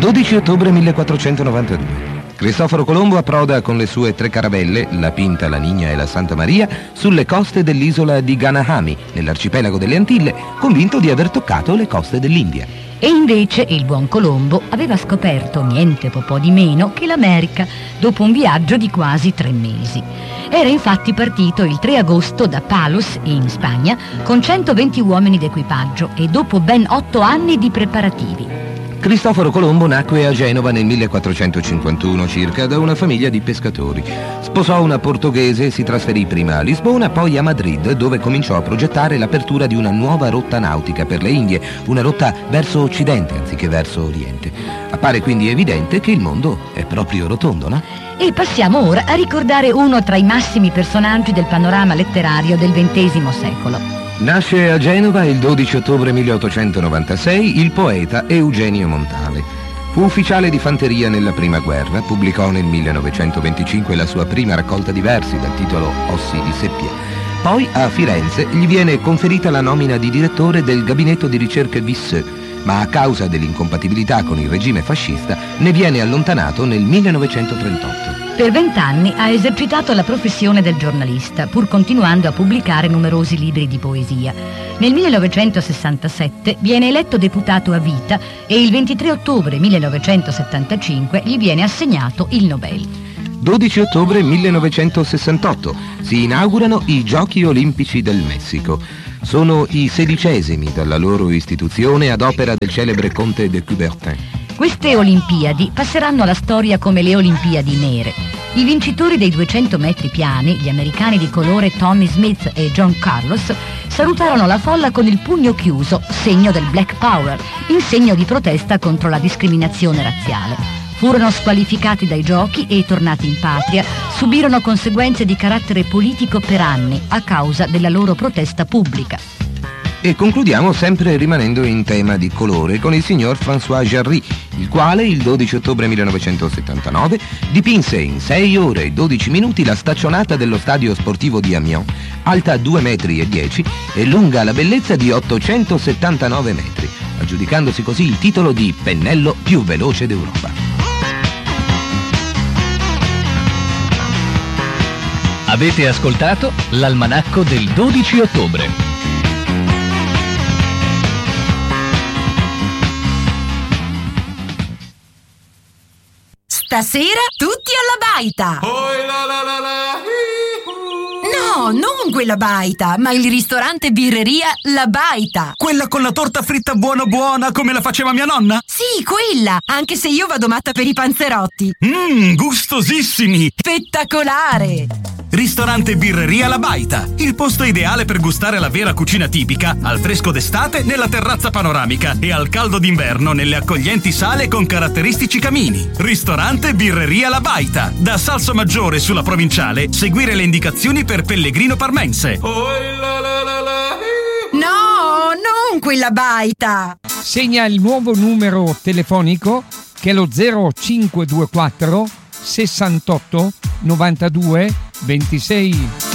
12 ottobre 1492. Cristoforo Colombo approda con le sue 3 caravelle, la Pinta, la Niña e la Santa Maria, sulle coste dell'isola di Ganahami, nell'arcipelago delle Antille, convinto di aver toccato le coste dell'India. E invece il buon Colombo aveva scoperto niente po' di meno che l'America, dopo un viaggio di quasi 3 mesi. Era infatti partito il 3 agosto da Palos, in Spagna, con 120 uomini d'equipaggio e dopo ben 8 anni di preparativi. Cristoforo Colombo nacque a Genova nel 1451 circa da una famiglia di pescatori. Sposò una portoghese e si trasferì prima a Lisbona, poi a Madrid, dove cominciò a progettare l'apertura di una nuova rotta nautica per le Indie, una rotta verso occidente anziché verso oriente. Appare quindi evidente che il mondo è proprio rotondo, no? E passiamo ora a ricordare uno tra i massimi personaggi del panorama letterario del XX secolo. Nasce a Genova il 12 ottobre 1896 il poeta Eugenio Montale. Fu ufficiale di fanteria nella Prima Guerra, pubblicò nel 1925 la sua prima raccolta di versi dal titolo Ossi di Seppia. Poi a Firenze gli viene conferita la nomina di direttore del gabinetto di ricerche Visseux, ma a causa dell'incompatibilità con il regime fascista ne viene allontanato nel 1938. Per 20 anni ha esercitato la professione del giornalista, pur continuando a pubblicare numerosi libri di poesia. Nel 1967 viene eletto deputato a vita e il 23 ottobre 1975 gli viene assegnato il Nobel. 12 ottobre 1968 si inaugurano i Giochi Olimpici del Messico. Sono i 16esimi dalla loro istituzione ad opera del celebre conte de Coubertin. Queste Olimpiadi passeranno alla storia come le Olimpiadi nere. I vincitori dei 200 metri piani, gli americani di colore Tommy Smith e John Carlos, salutarono la folla con il pugno chiuso, segno del Black Power, in segno di protesta contro la discriminazione razziale. Furono squalificati dai giochi e, tornati in patria, subirono conseguenze di carattere politico per anni a causa della loro protesta pubblica. E concludiamo sempre rimanendo in tema di colore con il signor François Jarry, il quale il 12 ottobre 1979 dipinse in 6 ore e 12 minuti la staccionata dello stadio sportivo di Amiens, alta 2,10 metri e lunga la bellezza di 879 metri, aggiudicandosi così il titolo di pennello più veloce d'Europa. Avete ascoltato l'almanacco del 12 ottobre. Stasera tutti alla baita! No, non quella baita, ma il ristorante birreria La Baita. Quella con la torta fritta buona buona come la faceva mia nonna? Sì, quella, anche se io vado matta per i panzerotti. Gustosissimi! Spettacolare! Ristorante birreria La Baita, il posto ideale per gustare la vera cucina tipica, al fresco d'estate nella terrazza panoramica e al caldo d'inverno nelle accoglienti sale con caratteristici camini. Ristorante birreria La Baita, da Salsomaggiore sulla Provinciale, seguire le indicazioni per Pellegrino Parmense. No, non quella baita! Segna il nuovo numero telefonico che è lo 0524 68 92 26.